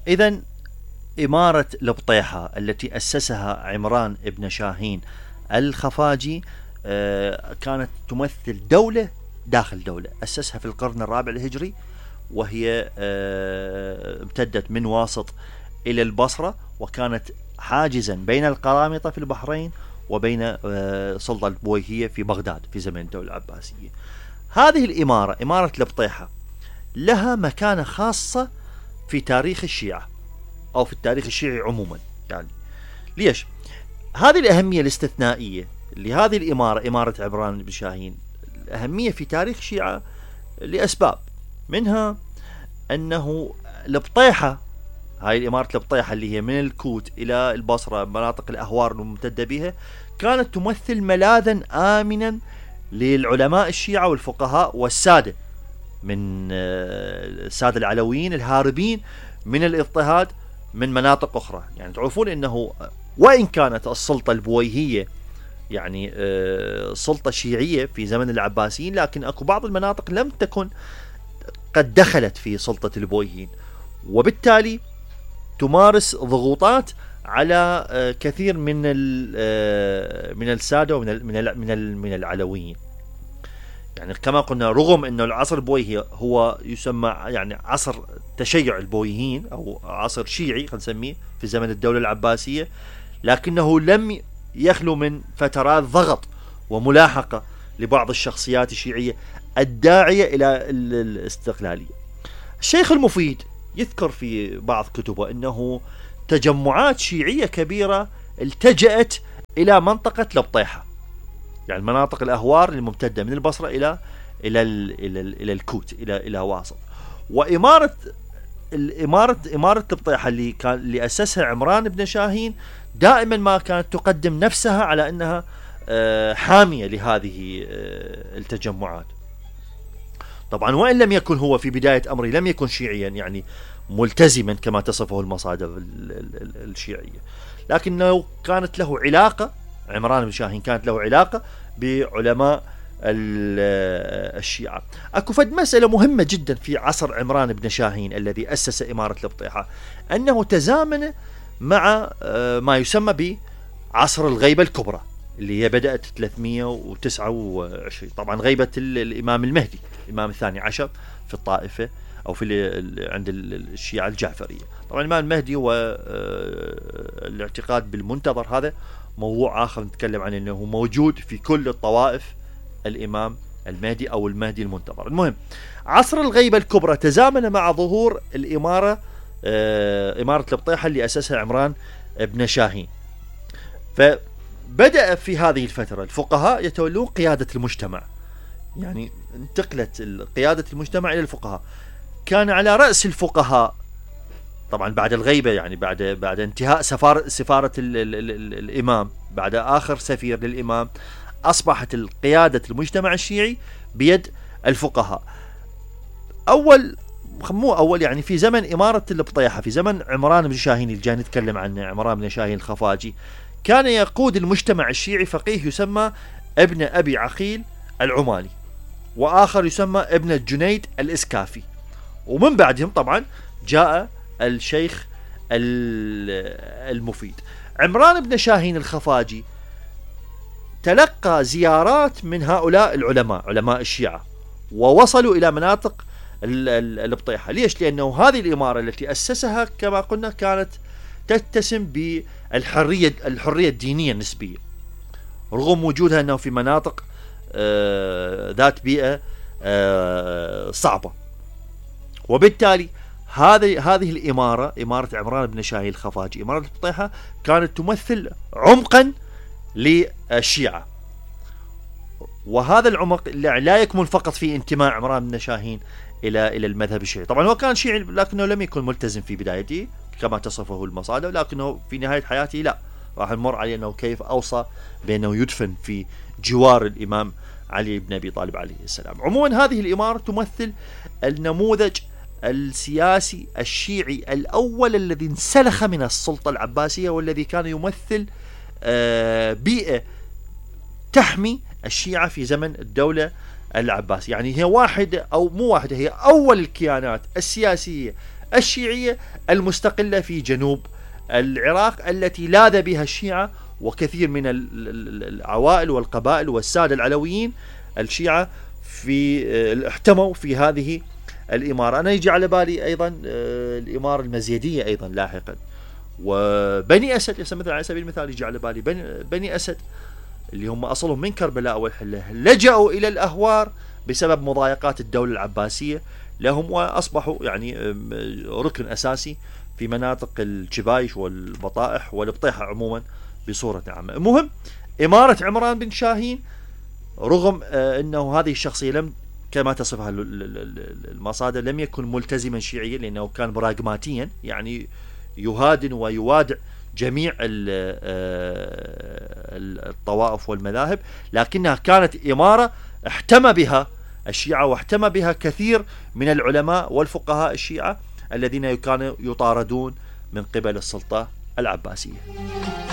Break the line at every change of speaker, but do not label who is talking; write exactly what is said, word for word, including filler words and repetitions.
إذن إمارة البطيحة التي أسسها عمران بن شاهين الخفاجي كانت تمثل دولة داخل دولة، أسسها في القرن الرابع الهجري، وهي امتدت من واسط إلى البصرة، وكانت حاجزا بين القرامطة في البحرين وبين سلطة البويهية في بغداد في زمن الدولة العباسية. هذه الإمارة، إمارة البطيحة، لها مكانة خاصة في تاريخ الشيعة أو في التاريخ الشيعي عموما. يعني ليش؟ هذه الأهمية الاستثنائية لهذه الإمارة، إمارة عمران بن شاهين، الأهمية في تاريخ الشيعة لأسباب، منها أنه البطيحة، هاي الإمارة البطيحة اللي هي من الكوت إلى البصرة، مناطق الأهوار الممتدة بها، كانت تمثل ملاذا آمنا للعلماء الشيعة والفقهاء والسادة من السادة العلويين الهاربين من الاضطهاد من مناطق أخرى. يعني تعرفون أنه وإن كانت السلطة البويهية يعني سلطة شيعية في زمن العباسيين، لكن أكو بعض المناطق لم تكن قد دخلت في سلطة البويهيين، وبالتالي تمارس ضغوطات على كثير من من السادة ومن من من العلويين. يعني كما قلنا، رغم أنه العصر البويهي هو يسمى يعني عصر تشيع البويهيين أو عصر شيعي خلينا نسميه في زمن الدولة العباسية، لكنه لم يخلو من فترات ضغط وملاحقة لبعض الشخصيات الشيعية الداعية إلى الاستقلالية. الشيخ المفيد يذكر في بعض كتبه أنه تجمعات شيعية كبيرة التجأت إلى منطقة البطيحة، يعني مناطق الأهوار الممتدة من البصرة إلى إلى إلى إلى الكوت، إلى إلى واسط. وإمارة الإمارة إمارة البطيحة اللي كان اللي أسسها عمران بن شاهين دائما ما كانت تقدم نفسها على أنها حامية لهذه التجمعات. طبعا وإن لم يكن هو في بداية أمره لم يكن شيعيا يعني ملتزما كما تصفه المصادر الشيعية، لكنه كانت له علاقة، عمران بن شاهين كانت له علاقة بعلماء الشيعة. أكو فد مسألة مهمة جدا في عصر عمران بن شاهين الذي أسس إمارة البطيحة، أنه تزامن مع ما يسمى بعصر الغيبة الكبرى اللي هي بدأت ثلاثمئة وتسعة وعشرين، طبعا غيبة الإمام المهدي الإمام الثاني عشر في الطائفة أو في عند الشيعة الجعفرية. طبعا الإمام المهدي هو الاعتقاد بالمنتظر، هذا موضوع آخر نتكلم عنه، أنه موجود في كل الطوائف الإمام المهدي أو المهدي المنتظر. المهم، عصر الغيبة الكبرى تزامن مع ظهور الإمارة إمارة البطيحة اللي أسسها عمران بن شاهين. فبدأ في هذه الفترة الفقهاء يتولون قيادة المجتمع، يعني انتقلت قيادة المجتمع إلى الفقهاء. كان على رأس الفقهاء طبعا بعد الغيبة، يعني بعد بعد انتهاء سفارة سفارة ال ال ال الإمام، بعد آخر سفير للإمام، أصبحت القيادة المجتمع الشيعي بيد الفقهاء. أول مو أول يعني في زمن إمارة البطيحة، في زمن عمران بن شاهين اللي جاي نتكلم عنه، عمران بن شاهين الخفاجي، كان يقود المجتمع الشيعي فقيه يسمى ابن أبي عقيل العماني، وآخر يسمى ابن الجنيد الإسكافي، ومن بعدهم طبعا جاء الشيخ المفيد. عمران بن شاهين الخفاجي تلقى زيارات من هؤلاء العلماء، علماء الشيعة، ووصلوا إلى مناطق البطيحة. ليش؟ لأنه هذه الإمارة التي أسسها كما قلنا كانت تتسم بالحرية الحرية الدينية النسبية، رغم وجودها أنه في مناطق آه ذات بيئة آه صعبة. وبالتالي هذه هذه الإمارة، إمارة عمران بن شاهين الخفاجي، إمارة البطيحة، كانت تمثل عمقا للشيعة، وهذا العمق لا يكمن فقط في انتماء عمران بن شاهين إلى إلى المذهب الشيعي. طبعا هو كان شيعي لكنه لم يكن ملتزم في بدايته كما تصفه المصادر، لكنه في نهاية حياته لا، راح نمر عليه أنه كيف أوصى بأنه يدفن في جوار الإمام علي بن أبي طالب عليه السلام. عموما هذه الإمارة تمثل النموذج السياسي الشيعي الأول الذي انسلخ من السلطة العباسية، والذي كان يمثل بيئة تحمي الشيعة في زمن الدولة العباسي. يعني هي واحدة أو مو واحدة، هي أول الكيانات السياسية الشيعية المستقلة في جنوب العراق التي لاذ بها الشيعة وكثير من العوائل والقبائل والسادة العلويين الشيعة في احتموا في هذه الإمارة. أنا يجي على بالي أيضا الإمارة المزيدية أيضا لاحقا، وبني أسد مثلا على سبيل المثال يجي على بالي بني أسد اللي هم أصلهم من كربلاء والحلة، لجأوا إلى الأهوار بسبب مضايقات الدولة العباسية لهم، وأصبحوا يعني ركن أساسي في مناطق الجبايش والبطائح والبطيحة عموما بصورة عامة. المهم إمارة عمران بن شاهين رغم أنه هذه الشخصية لم كما تصفها المصادر لم يكن ملتزما شيعيا، لأنه كان براغماتيا يعني يهادن ويوادع جميع الطوائف والمذاهب، لكنها كانت إمارة احتمى بها الشيعة واحتمى بها كثير من العلماء والفقهاء الشيعة الذين كانوا يطاردون من قبل السلطة العباسية.